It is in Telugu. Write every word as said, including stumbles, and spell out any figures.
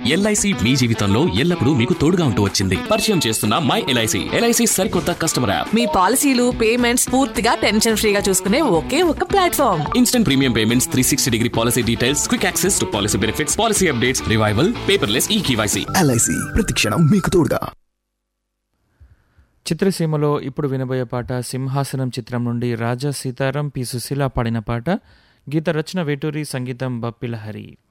ఎల్ఐసి మీ జీవితంలో ఎల్లప్పుడూ మీకు తోడుగా ఉంటూ వచ్చింది. పరిచయం చేస్తున్న మై ఎల్ఐసి, ఎల్ఐసి సరికొత్త కస్టమర్ యాప్. మీ పాలసీలు పేమెంట్స్ పూర్తిగా టెన్షన్ ఫ్రీగా చూసుకునే ఒకే ఒక platform. Instant premium payments, three sixty degree policy details, quick access to policy benefits, policy updates, revival, paperless ఈ కేవైసీ. ఎల్ఐసి ప్రతిక్షణం మీకు తోడుగా. చిత్రసీమలో ఇప్పుడు వినబోయే పాట సింహాసనం చిత్రం నుండి రాజా సీతారాం, పి సుశీల పాడిన పాట. గీత రచన వేటూరి, సంగీతం బప్పిలహరి.